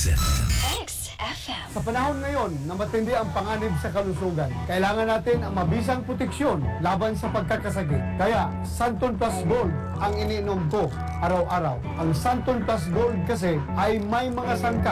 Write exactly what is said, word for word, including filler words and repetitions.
X F M. X F M. Sa panahon ngayon na matindi ang panganib sa kalusugan, kailangan natin ang mabisang proteksyon laban sa pagkakasakit. Kaya, Santon Plus Gold ang iniinom ko araw-araw. Ang Santon Plus Gold kasi ay may mga sangka